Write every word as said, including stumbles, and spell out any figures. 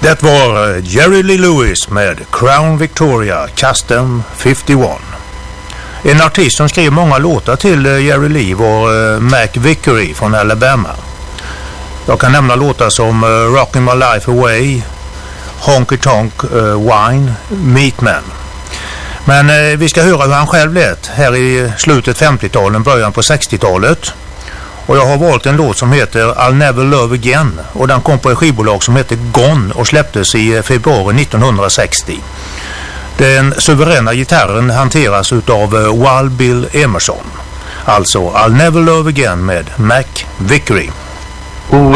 Det var Jerry Lee Lewis med Crown Victoria Custom femtioett. En artist som skrev många låtar till Jerry Lee var Mac Vickery från Alabama. Jag kan nämna låtar som Rockin' My Life Away, Honky Tonk Wine, Meatman. Men vi ska höra hur han själv lät här i slutet femtiotalet, början på sextiotalet. Och jag har valt en låt som heter I'll Never Love Again. Och den kom på ett skivbolag som heter Gone och släpptes i februari nittonhundrasextio. Den suveräna gitarren hanteras utav Wild Bill Emerson. Alltså I'll Never Love Again med Mac Vickery. Well,